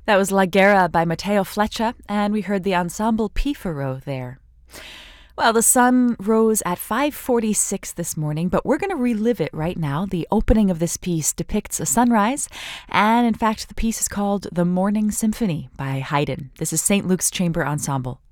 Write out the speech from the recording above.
That was La Guerra by Matteo Fleccia, and we heard the ensemble Pifaro there. Well, the sun rose at 5:46 this morning, but we're going to relive it right now. The opening of this piece depicts a sunrise, and in fact, the piece is called The Morning Symphony by Haydn. This is St. Luke's Chamber Ensemble.